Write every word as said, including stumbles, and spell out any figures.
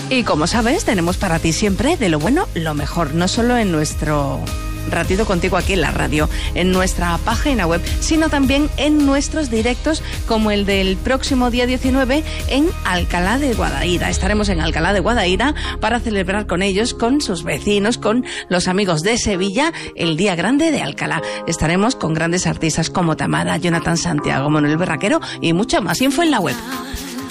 Y como sabes, tenemos para ti siempre de lo bueno, lo mejor, no solo en nuestro ratito contigo aquí en la radio, en nuestra página web, sino también en nuestros directos, como el del próximo día diecinueve en Alcalá de Guadaira. Estaremos en Alcalá de Guadaira para celebrar con ellos, con sus vecinos, con los amigos de Sevilla, el Día Grande de Alcalá. Estaremos con grandes artistas como Tamara, Jonathan Santiago, Manuel Berraquero y mucho más. Info en la web.